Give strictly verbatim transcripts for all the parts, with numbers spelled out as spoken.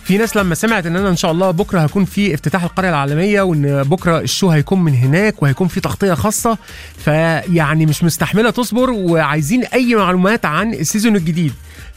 في ناس لما سمعت ان انا ان شاء الله بكره هكون في افتتاح القريه العالميه، وان بكره الشو هيكون من هناك وهيكون في تغطيه خاصه، فيعني مش مستحمله تصبر وعايزين اي معلومات عن السيزون الجديد.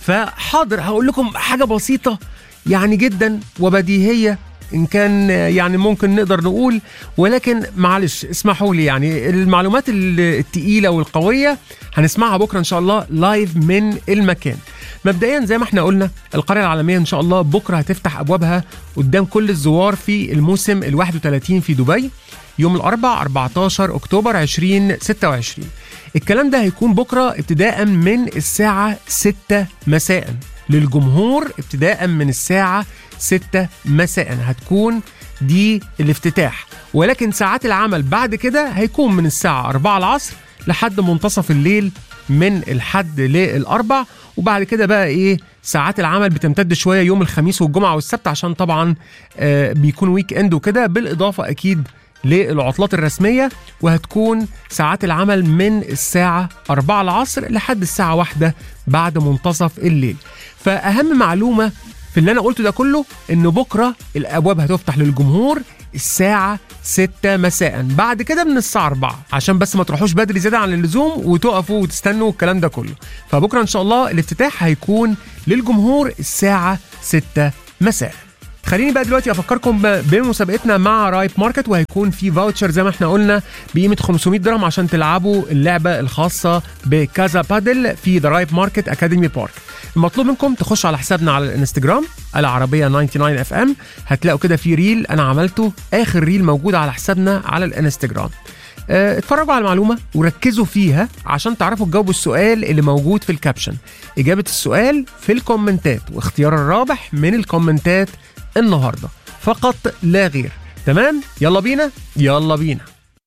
فحاضر هقول لكم حاجه بسيطه يعني جدا وبديهيه إن كان يعني ممكن نقدر نقول، ولكن معلش اسمحوا لي، يعني المعلومات التقيلة والقوية هنسمعها بكرة إن شاء الله لايف من المكان. مبدئيا زي ما احنا قلنا القرية العالمية إن شاء الله بكرة هتفتح أبوابها قدام كل الزوار في الموسم الواحد وثلاثين في دبي يوم الأربعاء أربعة عشر أكتوبر ألفين وستة وعشرين. الكلام ده هيكون بكرة ابتداء من الساعة ستة مساء للجمهور، ابتداء من الساعة ستة مساء هتكون دي الافتتاح، ولكن ساعات العمل بعد كده هيكون من الساعة أربعة العصر لحد منتصف الليل من الحد للأربع، وبعد كده بقى ايه ساعات العمل بتمتد شوية يوم الخميس والجمعة والسبت عشان طبعا آه بيكون ويك اند وكده، بالإضافة أكيد للعطلات الرسمية، وهتكون ساعات العمل من الساعة أربعة العصر لحد الساعة واحدة بعد منتصف الليل. فأهم معلومة في اللي أنا قلته ده كله إنه بكرة الأبواب هتفتح للجمهور الساعة ستة مساء، بعد كده من الساعة أربعة عشان بس ما تروحوش بدري زيادة عن اللزوم وتقفوا وتستنوا الكلام ده كله. فبكرة إن شاء الله الافتتاح هيكون للجمهور الساعة ستة مساء. خليني بقى دلوقتي افكركم بمسابقتنا مع رايب ماركت، وهيكون في فاوتشر زي ما احنا قلنا بقيمه خمسمية درهم عشان تلعبوا اللعبه الخاصه بكازا بادل في ذا رايب ماركت اكاديمي بارك. المطلوب منكم تخشوا على حسابنا على الانستجرام العربيه تسعة وتسعين اف ام، هتلاقوا كده في ريل انا عملته، اخر ريل موجود على حسابنا على الانستجرام. اه اتفرجوا على المعلومه وركزوا فيها عشان تعرفوا تجاوبوا السؤال اللي موجود في الكابشن. اجابه السؤال في الكومنتات، واختيار الرابح من الكومنتات النهاردة فقط لا غير. تمام؟ يلا بينا يلا بينا.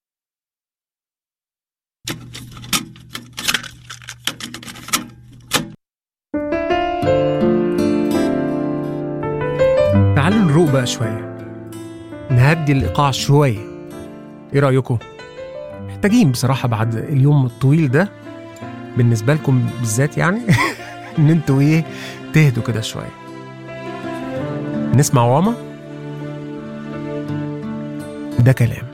تعالوا نروق بقى شوية، نهدي الإيقاع شوية. إيه رأيكم؟ محتاجين بصراحة بعد اليوم الطويل ده بالنسبة لكم بالذات يعني إن انتوا إيه تهدوا كده شوية. نسمع واما ده كلام.